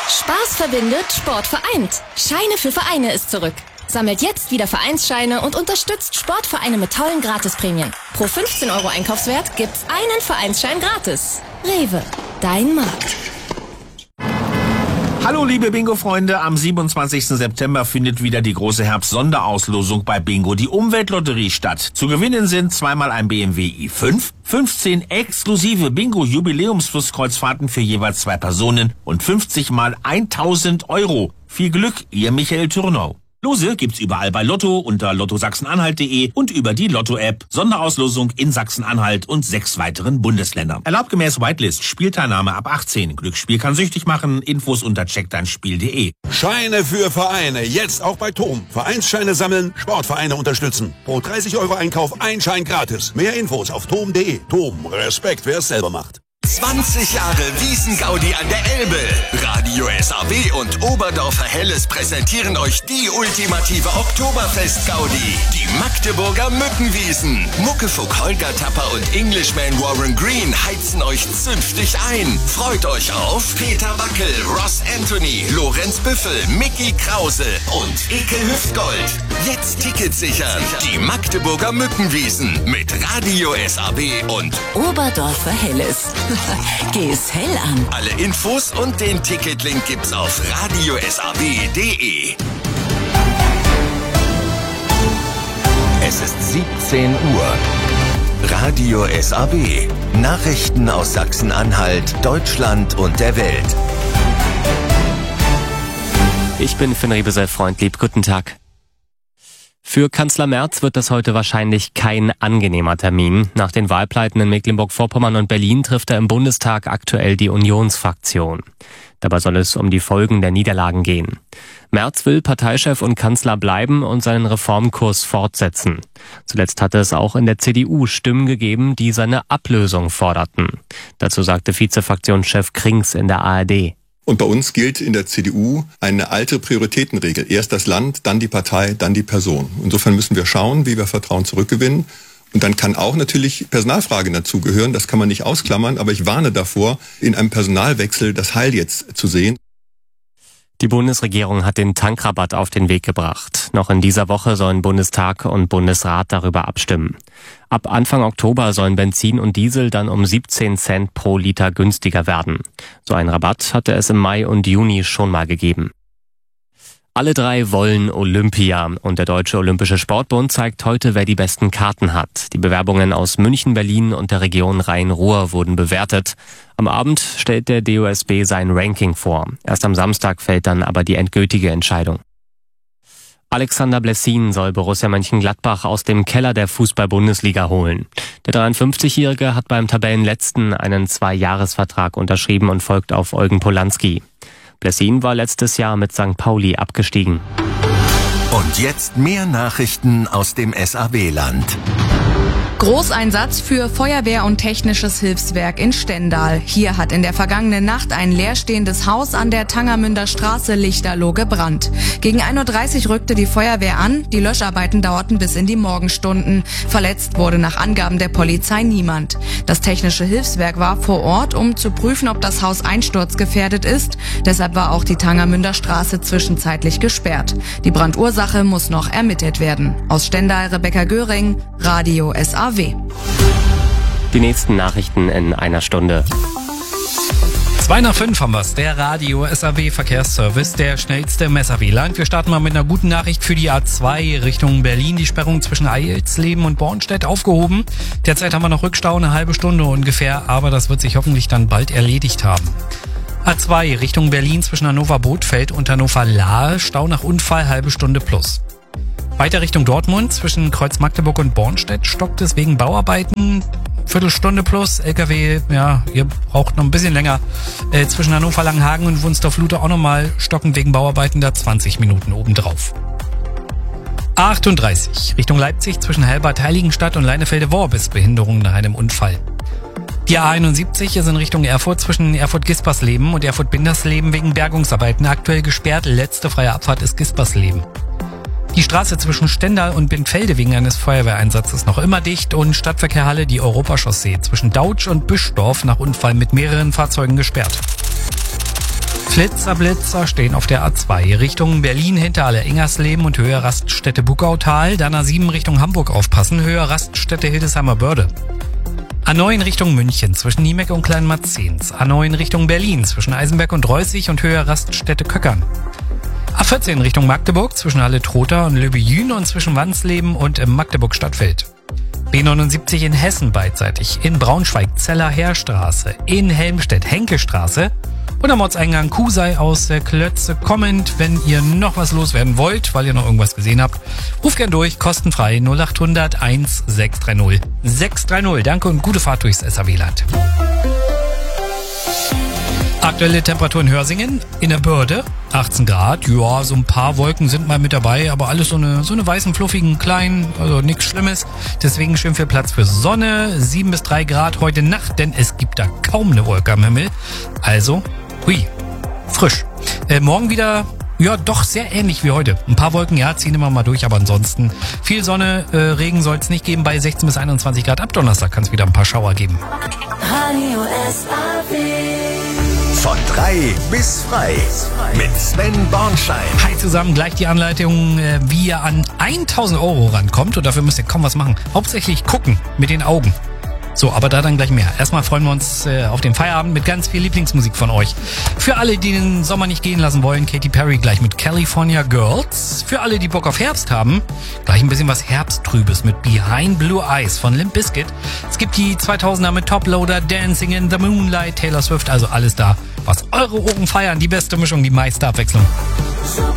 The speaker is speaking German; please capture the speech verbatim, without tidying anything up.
Spaß verbindet, Sport vereint. Scheine für Vereine ist zurück. Sammelt jetzt wieder Vereinsscheine und unterstützt Sportvereine mit tollen Gratisprämien. Pro fünfzehn Euro Einkaufswert gibt's einen Vereinsschein gratis. Rewe, dein Markt. Hallo liebe Bingo-Freunde, am siebenundzwanzigsten September findet wieder die große Herbst-Sonderauslosung bei Bingo, die Umweltlotterie, statt. Zu gewinnen sind zweimal ein B M W i fünf, fünfzehn exklusive Bingo-Jubiläumsflusskreuzfahrten für jeweils zwei Personen und fünfzig mal tausend Euro. Viel Glück, ihr Michael Türnau. Lose gibt's überall bei Lotto unter lotto sachsen-anhalt punkt de und über die Lotto-App. Sonderauslosung in Sachsen-Anhalt und sechs weiteren Bundesländern. Erlaubt gemäß Whitelist. Spielteilnahme ab achtzehn. Glücksspiel kann süchtig machen. Infos unter check dein spiel punkt de. Scheine für Vereine. Jetzt auch bei Tom. Vereinsscheine sammeln, Sportvereine unterstützen. Pro dreißig Euro Einkauf ein Schein gratis. Mehr Infos auf tom punkt de. Tom. Respekt, wer es selber macht. zwanzig Jahre Wiesn-Gaudi an der Elbe. Radio S A W und Oberdorfer Helles präsentieren euch die ultimative Oktoberfest-Gaudi. Die Magdeburger Mückenwiesen. Muckefuck Holger Tapper und Englishman Warren Green heizen euch zünftig ein. Freut euch auf Peter Wackel, Ross Anthony, Lorenz Büffel, Mickey Krause und Ekel Hüftgold. Jetzt Tickets sichern. Die Magdeburger Mückenwiesen mit Radio S A W und Oberdorfer Helles. Geh es hell an. Alle Infos und den Ticketlink gibt's auf radio s a w punkt de. Es ist siebzehn Uhr. Radio S A W. Nachrichten aus Sachsen-Anhalt, Deutschland und der Welt. Ich bin Finn Riebesel-Freundlieb. Guten Tag. Für Kanzler Merz wird das heute wahrscheinlich kein angenehmer Termin. Nach den Wahlpleiten in Mecklenburg-Vorpommern und Berlin trifft er im Bundestag aktuell die Unionsfraktion. Dabei soll es um die Folgen der Niederlagen gehen. Merz will Parteichef und Kanzler bleiben und seinen Reformkurs fortsetzen. Zuletzt hatte es auch in der C D U Stimmen gegeben, die seine Ablösung forderten. Dazu sagte Vizefraktionschef Krings in der A R D. Und bei uns gilt in der C D U eine alte Prioritätenregel. Erst das Land, dann die Partei, dann die Person. Insofern müssen wir schauen, wie wir Vertrauen zurückgewinnen. Und dann kann auch natürlich Personalfragen dazugehören. Das kann man nicht ausklammern. Aber ich warne davor, in einem Personalwechsel das Heil jetzt zu sehen. Die Bundesregierung hat den Tankrabatt auf den Weg gebracht. Noch in dieser Woche sollen Bundestag und Bundesrat darüber abstimmen. Ab Anfang Oktober sollen Benzin und Diesel dann um siebzehn Cent pro Liter günstiger werden. So einen Rabatt hatte es im Mai und Juni schon mal gegeben. Alle drei wollen Olympia und der Deutsche Olympische Sportbund zeigt heute, wer die besten Karten hat. Die Bewerbungen aus München, Berlin und der Region Rhein-Ruhr wurden bewertet. Am Abend stellt der D O S B sein Ranking vor. Erst am Samstag fällt dann aber die endgültige Entscheidung. Alexander Blessin soll Borussia Mönchengladbach aus dem Keller der Fußball-Bundesliga holen. Der dreiundfünfzigjährige hat beim Tabellenletzten einen Zwei-Jahres-Vertrag unterschrieben und folgt auf Eugen Polanski. Blessin war letztes Jahr mit Sankt Pauli abgestiegen. Und jetzt mehr Nachrichten aus dem S A W-Land. Großeinsatz für Feuerwehr und Technisches Hilfswerk in Stendal. Hier hat in der vergangenen Nacht ein leerstehendes Haus an der Tangermünder Straße Lichterloh gebrannt. Gegen ein Uhr dreißig rückte die Feuerwehr an. Die Löscharbeiten dauerten bis in die Morgenstunden. Verletzt wurde nach Angaben der Polizei niemand. Das Technische Hilfswerk war vor Ort, um zu prüfen, ob das Haus einsturzgefährdet ist. Deshalb war auch die Tangermünder Straße zwischenzeitlich gesperrt. Die Brandursache muss noch ermittelt werden. Aus Stendal Rebecca Göring, Radio S A W. Die nächsten Nachrichten in einer Stunde. Zwei nach fünf haben wir's. Der Radio S A W Verkehrsservice, der schnellste im S A W-Land. Wir starten mal mit einer guten Nachricht für die A zwei Richtung Berlin. Die Sperrung zwischen Eilsleben und Bornstedt aufgehoben. Derzeit haben wir noch Rückstau, eine halbe Stunde ungefähr, aber das wird sich hoffentlich dann bald erledigt haben. A zwei Richtung Berlin zwischen Hannover-Bothfeld und Hannover-Lahe. Stau nach Unfall, halbe Stunde plus. Weiter Richtung Dortmund, zwischen Kreuz Magdeburg und Bornstedt stockt es wegen Bauarbeiten. Viertelstunde plus, L K W, ja, ihr braucht noch ein bisschen länger. Äh, zwischen Hannover, Langenhagen und Wunstorf-Lute auch nochmal stockend wegen Bauarbeiten, da zwanzig Minuten obendrauf. A achtunddreißig, Richtung Leipzig, zwischen Helbert, Heiligenstadt und Leinefelde-Worb ist Behinderung nach einem Unfall. Die A einundsiebzig ist in Richtung Erfurt zwischen Erfurt-Gispersleben und Erfurt-Bindersleben wegen Bergungsarbeiten aktuell gesperrt. Letzte freie Abfahrt ist Gispersleben. Die Straße zwischen Stendal und Bindfelde wegen eines Feuerwehreinsatzes noch immer dicht und Stadtverkehr Halle die Europachaussee zwischen Dautsch und Büschdorf nach Unfall mit mehreren Fahrzeugen gesperrt. Flitzer, Blitzer stehen auf der A zwei Richtung Berlin hinter Ingersleben und Höhe Raststätte Buckautal. Dann A sieben Richtung Hamburg aufpassen, Höhe Raststätte Hildesheimer Börde. A neun Richtung München zwischen Niemeck und Kleinmarzens. A neun Richtung Berlin zwischen Eisenberg und Reußig und Höhe Raststätte Köckern. A vierzehn Richtung Magdeburg zwischen Halle-Trotha und Löbejün und zwischen Wansleben und Magdeburg-Stadtfeld. B neunundsiebzig in Hessen beidseitig, in Braunschweig Zeller-Heerstraße, in Helmstedt Henkelstraße und am Ortseingang Kusei aus der Klötze kommend. Wenn ihr noch was loswerden wollt, weil ihr noch irgendwas gesehen habt, ruft gern durch, kostenfrei null acht hundert eins sechs drei null sechs drei null. Danke und gute Fahrt durchs S A W-Land. Aktuelle Temperatur in Hörsingen, in der Börde, achtzehn Grad. Ja, so ein paar Wolken sind mal mit dabei, aber alles so eine, so eine weißen, fluffigen, kleinen, also nichts Schlimmes. Deswegen schön viel Platz für Sonne, sieben bis drei Grad heute Nacht, denn es gibt da kaum eine Wolke am Himmel. Also, hui, frisch. Äh, morgen wieder, ja, doch sehr ähnlich wie heute. Ein paar Wolken, ja, ziehen immer mal durch, aber ansonsten viel Sonne, äh, Regen soll es nicht geben bei sechzehn bis einundzwanzig Grad. Ab Donnerstag kann es wieder ein paar Schauer geben. Radio S A W. Von drei bis frei mit Sven Bornstein. Hi zusammen, gleich die Anleitung, wie ihr an tausend Euro rankommt. Und dafür müsst ihr kaum was machen. Hauptsächlich gucken mit den Augen. So, aber da dann gleich mehr. Erstmal freuen wir uns äh, auf den Feierabend mit ganz viel Lieblingsmusik von euch. Für alle, die den Sommer nicht gehen lassen wollen, Katy Perry gleich mit California Girls. Für alle, die Bock auf Herbst haben, gleich ein bisschen was Herbsttrübes mit Behind Blue Eyes von Limp Bizkit. Es gibt die zweitausender mit Toploader, Dancing in the Moonlight, Taylor Swift, also alles da, was eure Ohren feiern. Die beste Mischung, die meiste Abwechslung. Super